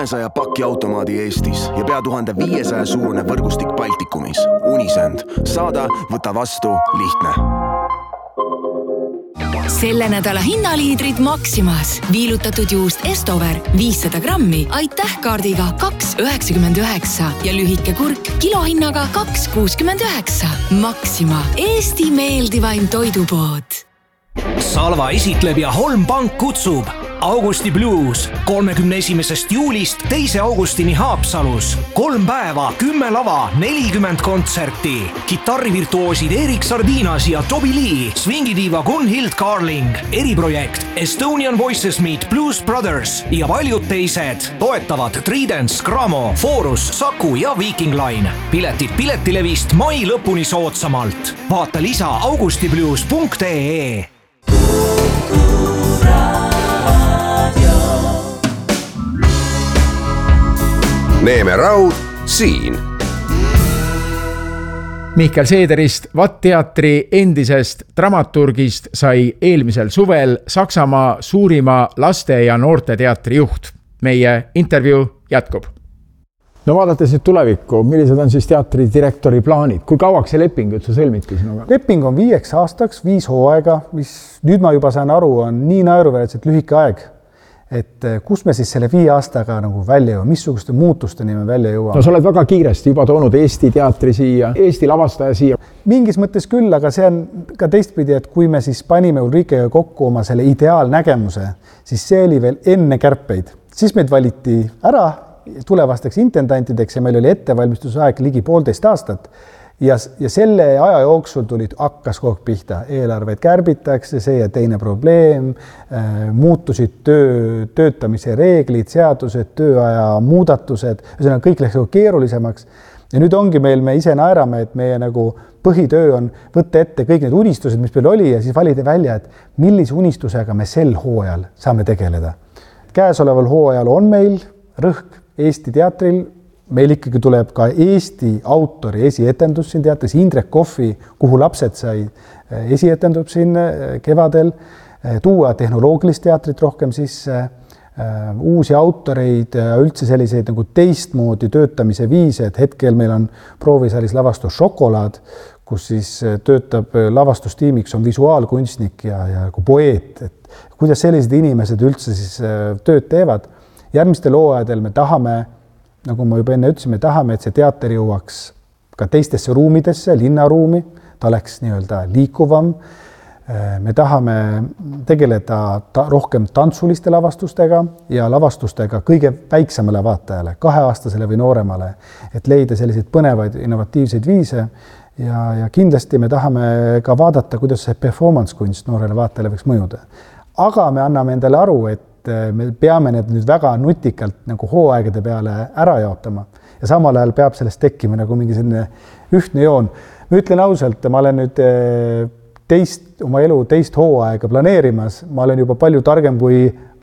300 pakiautomaadi Eestis ja pea 1500 suurune võrgustik Baltikumis. Unisend. Saada, võta vastu, lihtne. Selle nädala hinnaliidrid Maximas. Viilutatud juust Estover 500 grammi aitähkaardiga 2,99 ja lühike kurk kilohinnaga 2,69. Maxima. Eesti meeldivaim toidupood. Salva esitleb ja Holmpank kutsub. Augusti Blues 31. juulist 2. augustini Haapsalus. 3 päeva, 10 lava, 40 kontserti. Kitarrivirtuoosid Erik Sardinas ja Toby Lee, swingidiiva Gunhild Carling, eriprojekt Estonian Voices Meet Blues Brothers ja paljud teised. Toetavad Tridents, Gramo, Forus, Saku ja Viking Line. Piletid Piletilevist mai lõpuni soodsamalt. Vaata lisa augustiblues.ee. Neeme Raud siin. Mihkel Seederist, VAT-teatri endisest dramaturgist sai eelmisel suvel Saksamaa suurima laste- ja noorteteatri juht. Meie intervjuu jätkub. No vaadates nüüd tulevikku, millised on siis teatri direktori plaanid? Kui kauaks see leping üldse sõlmiti sinuga? Leping on 5 aastaks, 5 hooaega, mis nüüd ma juba saan aru, on nii naeruväärselt lühike aeg. Et kus me siis selle 5 aastaga nagu välja jõuame, missuguste muutusteni me välja jõuame? No sa oled väga kiiresti juba toonud Eesti teatri siia, Eesti lavastaja siia. Mingis mõttes küll, aga see on ka teistpidi, et kui me siis panime Ulrikega kokku oma selle ideaalnägemuse, siis see oli veel enne kärpeid. Siis meid valiti ära tulevasteks intendantideks ja meil oli ettevalmistusaeg ligi 1,5 aastat. Ja selle aja jooksul hakkas kogu pihta. Eelarveid kärbitakse, see ja teine probleem, muutusid töötamise reeglid, seadused, tööaja muudatused, ühesõnaga kõik läks keerulisemaks. Ja nüüd ongi meil, me ise naerame, et meie nagu põhitöö on võtta ette kõik need unistused, mis meil oli ja siis valida välja, et millise unistusega me sel hooajal saame tegeleda. Käesoleval hooajal on meil rõhk Eesti teatril. Meil ikkagi tuleb ka Eesti autori esietendus siin teatris, Indrek Kohvi, kuhu lapsed sai esietendub siin kevadel, tuua tehnoloogilist teatrit rohkem sisse, uusi autoreid, üldse selliseid nagu teistmoodi töötamise viise, et hetkel meil on proovisaris lavastus Šokolaad, kus siis töötab lavastustiimiks on visuaalkunstnik ja poeet, et kuidas sellised inimesed üldse siis tööd teevad. Järgmistel hooajadel me tahame, nagu ma juba enne ütlesin, me tahame, et see teater jõuaks ka teistesse ruumidesse, linnaruumi, ta oleks nii-öelda liikuvam. Me tahame tegeleda rohkem tantsuliste lavastustega ja lavastustega kõige väiksemale vaatajale, 2-aastasele või nooremale, et leida selliseid põnevaid innovatiivseid viise ja kindlasti me tahame ka vaadata, kuidas see performance kunst noorele vaatajale võiks mõjuda. Aga me anname endale aru, et me peame need nüüd väga nutikalt nagu hooaegade peale ära jaotama ja samal ajal peab sellest tekkima nagu mingi selline ühtne joon. Ma ütlen ausalt, ma olen nüüd oma elu teist hooaega planeerimas, ma olen juba palju targem kui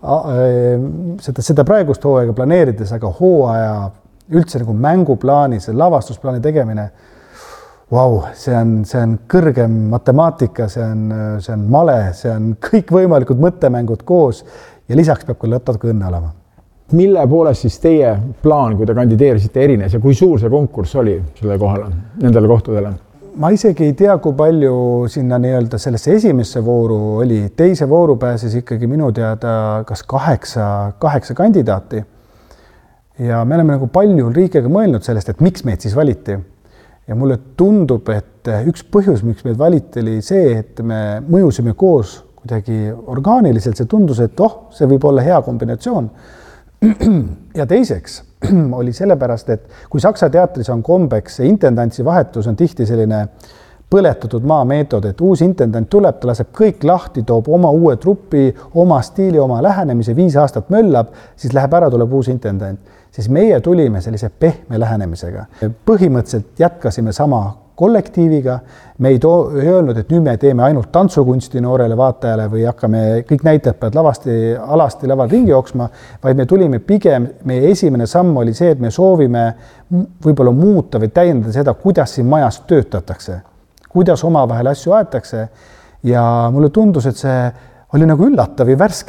seda praegust hooaega planeerides, aga hooaja üldse nagu mänguplaani, see lavastusplaani tegemine, see on kõrgem matemaatika, see on male, see on kõik võimalikud mõttemängud koos ja lisaks peab ka lõtatuga õnne olema. Mille poolest siis teie plaan, kui te kandideerisite erines ja kui suur see konkurss oli selle kohale, nendele kohtadele? Ma isegi ei tea, kui palju sinna nii-öelda sellesse esimesse vooru oli. Teise vooru pääses ikkagi minu teada kas 8 kandidaati. Ja me oleme nagu palju Ulrikega mõelnud sellest, et miks meid siis valiti. Ja mulle tundub, et üks põhjus, miks meid valiti, oli see, et me mõjusime koos kuidagi orgaaniliselt, see tundus, et see võib olla hea kombinatsioon. Ja teiseks oli sellepärast, et kui Saksa teatris on kombeks, see intendantsi vahetus on tihti selline põletatud maa meetod, et uus intendant tuleb, ta laseb kõik lahti, toob oma uue trupi, oma stiili, oma lähenemise, 5 aastat möllab, siis läheb ära, tuleb uus intendant. Siis meie tulime sellise pehme lähenemisega. Põhimõtteliselt jätkasime sama kollektiiviga. Me ei öelnud, et nüüd me teeme ainult tantsukunsti noorele vaatajale või hakkame kõik näitajad pead alasti laval ringi jooksma, vaid me tulime pigem, meie esimene samm oli see, et me soovime võib-olla muuta või täiendada seda, kuidas siin majas töötatakse, kuidas omavahel asju aetakse ja mulle tundus, et see oli nagu üllatav ja värske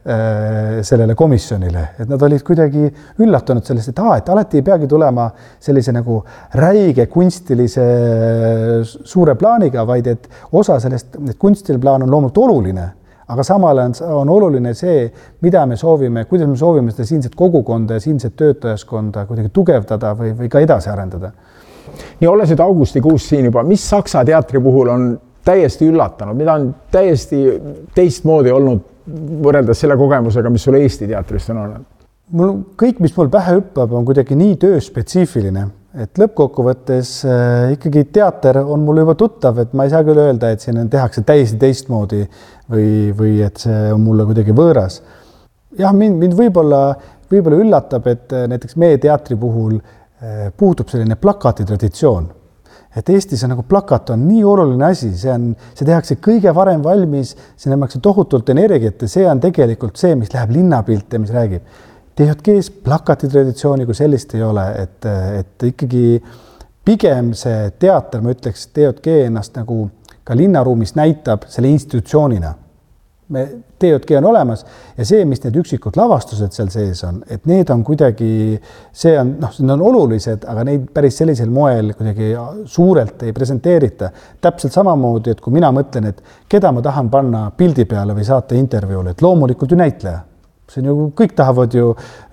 sellele komisjonile, et nad olid kuidagi üllatunud sellest, et alati ei peagi tulema sellise nagu räige kunstilise suure plaaniga, vaid et osa sellest, et kunstiline plaan on loomult oluline, aga samal on oluline see, mida me soovime, kuidas me soovime seda siinset kogukonda ja siinset töötajaskonda kuidagi tugevdada või ka edasi arendada. Nii olles nüüd augustikuus siin juba, mis Saksa teatri puhul on täiesti üllatanud, mida on täiesti teistmoodi olnud võrreldes selle kogemusega, mis sul Eesti teatrist on olnud? Kõik, mis mul pähe hüppab, on kuidagi nii tööspetsiifiline, et lõppkokkuvõttes ikkagi teater on mul juba tuttav, et ma ei saa küll öelda, et siin tehakse täiesti teistmoodi või et see on mulle kuidagi võõras. Jah, mind võib-olla üllatab, et näiteks meie teatri puhul puudub selline plakati traditsioon. Et Eestis on nagu plakat on nii oluline asi, see tehakse kõige varem valmis, see näemakse tohutult energiat ja see on tegelikult see, mis läheb linnapilte, mis räägib. TJG-s plakati traditsiooni kui sellist ei ole, et ikkagi pigem see teater, ma ütleks, TJG ennast nagu ka linnaruumis näitab selle institutsioonina. TJG on olemas ja see, mis need üksikud lavastused seal sees on, et need on kuidagi, see on olulised, aga neid päris sellisel moel kuidagi suurelt ei presenteerita. Täpselt samamoodi, et kui mina mõtlen, et keda ma tahan panna pildi peale või saata intervjuule, et loomulikult ju näitleja. See on ju, kõik tahavad ju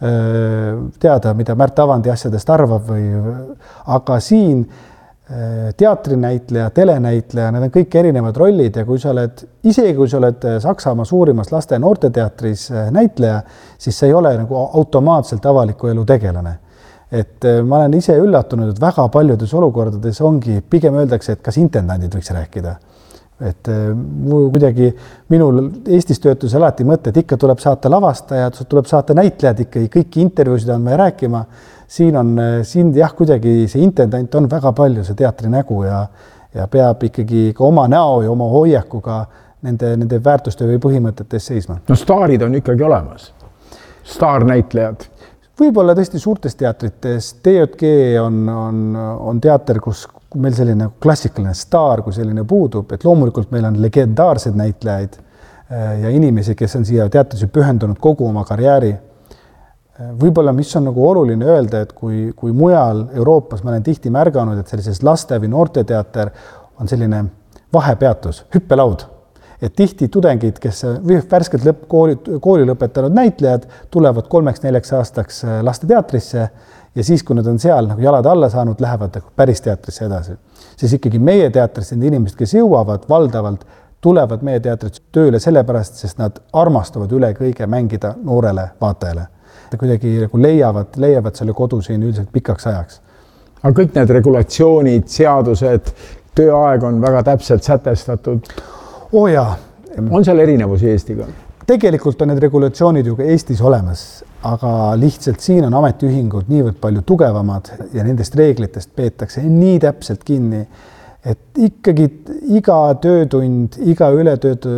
teada, mida Märt Avandi asjadest arvab aga siin teatrinäitleja, telenäitleja, need on kõik erinevad rollid ja kui sa oled Saksamaa suurimas laste- ja noorteteatris näitleja, siis see ei ole nagu automaatselt avaliku elu tegelane. Et ma olen ise üllatunud, et väga paljudes olukordades ongi, pigem öeldakse, et kas intendandid võiks rääkida. Et kuidagi minul Eestis töötus alati mõte, et ikka tuleb saata lavastajad, tuleb saata näitlejad ikka, kõiki intervjuusid on me rääkima. Siin jah, kuidagi see intendant on väga palju see teatri nägu ja peab ikkagi ka oma näo ja oma hoiakuga nende väärtuste või põhimõtetes seisma. No staarid on ikkagi olemas. Staarnäitlejad. Võib-olla tõesti suurtes teatrites. TJG on teater, kus meil selline klassikaline staar, kui selline puudub, et loomulikult meil on legendaarsed näitlejaid ja inimesi, kes on siia teatrisse pühendunud kogu oma karjääri. Võib-olla, mis on nagu oluline öelda, et kui mujal Euroopas ma olen tihti märganud, et sellises laste- või noorteteater on selline vahepeatus, hüppelaud. Et tihti tudengid, kes värskelt kooli lõpetanud näitlejad, tulevad 3-4 aastaks lasteteatrisse ja siis, kui nad on seal nagu jalad alla saanud, lähevad päris teatrisse edasi. Siis ikkagi meie teatrisse need inimesed, kes jõuavad valdavalt, tulevad meie teatrisse tööle sellepärast, sest nad armastavad üle kõige mängida noorele vaatajale. Kuidagi leiavad selle kodu siin üldiselt pikaks ajaks. Aga kõik need regulatsioonid, seadused, tööaeg on väga täpselt sätestatud. Jaa. On seal erinevusi Eestiga? Tegelikult on need regulatsioonid ju ka Eestis olemas, aga lihtsalt siin on ametiühingud niivõrd palju tugevamad ja nendest reeglitest peetakse nii täpselt kinni, et ikkagi iga töötund, iga üle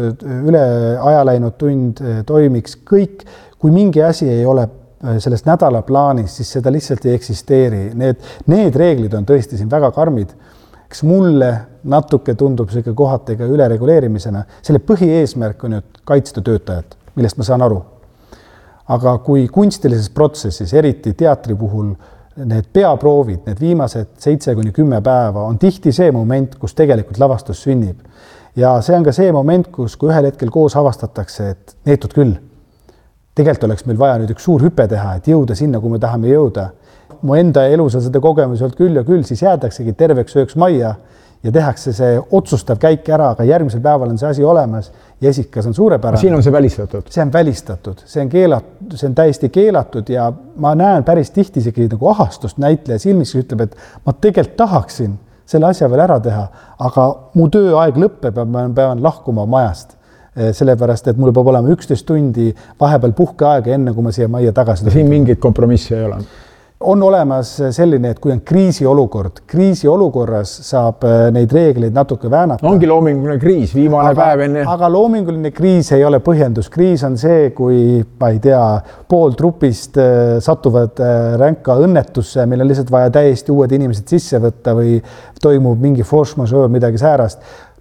aja läinud tund toimiks kõik. Kui mingi asi ei ole sellest nädala plaanis, siis seda lihtsalt ei eksisteeri. Need reeglid on tõesti siin väga karmid. Eks mulle natuke tundub see kohatega ülereguleerimisena. Selle põhieesmärk on ju kaitsta töötajat, millest ma saan aru. Aga kui kunstilises protsessis, eriti teatri puhul, need peaproovid, need viimased 7-10 päeva on tihti see moment, kus tegelikult lavastus sünnib. Ja see on ka see moment, kus kui ühel hetkel koos avastatakse, et neetud küll. Tegelikult oleks meil vaja nüüd üks suur hüpe teha, et jõuda sinna, kui me tahame jõuda. Mu enda elus on seda kogemus olnud küll ja küll, siis jäädaksegi terveks ööks majja ja tehakse see otsustav käik ära, aga järgmisel päeval on see asi olemas ja esikas on suurepärane. Siin on see välistatud? See on välistatud, see on täiesti keelatud ja ma näen päris tihti isegi nagu ahastust näitleja silmis, kes ütleb, et ma tegelikult tahaksin selle asja veel ära teha, aga mu tööaeg lõppeb ja ma pean lahkuma majast. Sellepärast, et mul peab olema 11 tundi vahepeal puhkeaega enne, kui ma siia majja tagasi. Siin mingeid kompromissi ei ole? On olemas selline, et kui on kriisiolukorras saab neid reegleid natuke väänata. Ongi loominguline kriis, viimane päev enne. Aga loominguline kriis ei ole põhjendus. Kriis on see, kui, ma ei tea, pool trupist satuvad ränka õnnetusse, meil on lihtsalt vaja täiesti uued inimesed sisse võtta või toimub mingi force majeure, midagi säärast.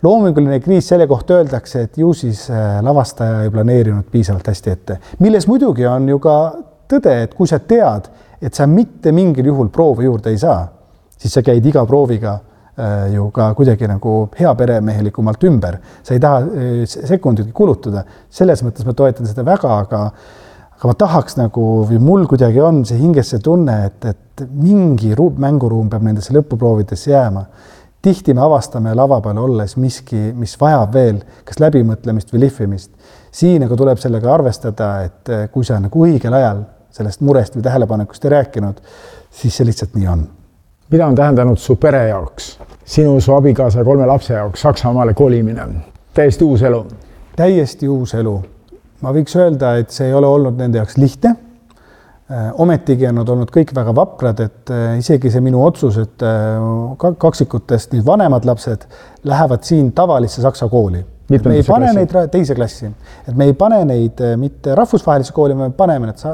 loominguline kriis selle kohta öeldakse, et ju siis lavastaja ei planeerinud piisavalt hästi ette. Milles muidugi on ju ka tõde, et kui sa tead, et sa mitte mingil juhul proovi juurde ei saa, siis sa käid iga prooviga ju ka kuidagi nagu hea peremehelikumalt ümber. Sa ei taha sekunditki kulutada. Selles mõttes ma toetan seda väga, aga ma tahaks nagu, või mul kuidagi on see hinges see tunne, et mingi mänguruum peab nendesse lõpuproovidesse jääma. Tihti me avastame lava peal olles miski, mis vajab veel kas läbimõtlemist või lihvimist. Siin aga tuleb sellega arvestada, et kui sa nagu õigel ajal sellest murest või tähelepanekust ei rääkinud, siis see lihtsalt nii on. Mida on tähendanud su pere jaoks, sinu su abikaasa 3 lapse jaoks Saksamaale kolimine? Täiesti uus elu. Täiesti uus elu. Ma võiks öelda, et see ei ole olnud nende jaoks lihtne. Ometigi on nad olnud kõik väga vaprad, et isegi see minu otsus, et kaksikutest nüüd vanemad lapsed lähevad siin tavalisse saksa kooli. Me ei pane neid teise klassi. Et me ei pane neid mitte rahvusvahelise kooli, me paneme need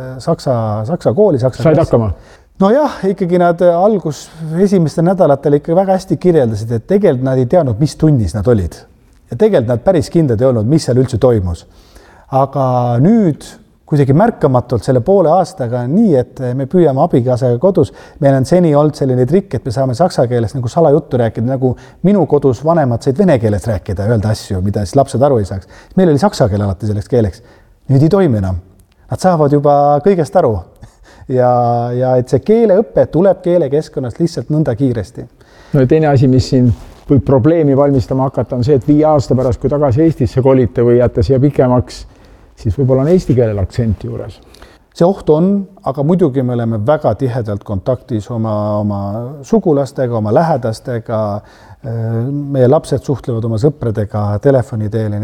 saksa kooli, saksa Said hakkama? No jah, ikkagi nad esimestel nädalatel ikka väga hästi kirjeldasid, et tegelikult nad ei teadnud, mis tunnis nad olid. Ja tegelikult nad päris kindlad ei olnud, mis seal üldse toimus. Aga nüüd kuidagi märkamatult selle poole aastaga nii, et me püüame abikaasaga kodus. Meil on seni olnud selline trikk, et me saame saksa keeles nagu salajuttu rääkida, nagu minu kodus vanemad said vene keeles rääkida ja öelda asju, mida siis lapsed aru ei saaks. Meil oli saksa keel alati selleks keeleks. Nüüd ei toimi enam. Nad saavad juba kõigest aru. Ja et see keeleõpe tuleb keelekeskkonnast lihtsalt nõnda kiiresti. No ja teine asi, mis siin võib probleemi valmistama hakata, on see, et 5 aasta pärast, kui tagasi Eestisse kolite või jääte siia pikemaks, siis võib-olla on eesti keelel aktsent juures. See oht on, aga muidugi me oleme väga tihedalt kontaktis oma sugulastega, oma lähedastega. Meie lapsed suhtlevad oma sõpradega telefoni teel.